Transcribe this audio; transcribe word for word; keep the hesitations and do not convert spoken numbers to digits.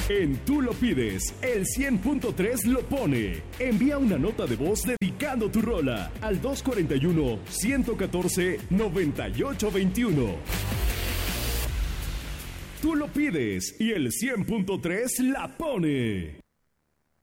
En Tú lo pides, el cien punto tres lo pone. Envía una nota de voz dedicando tu rola al dos cuatro uno, uno uno cuatro, nueve ocho dos uno. Tú lo pides y el cien punto tres la pone.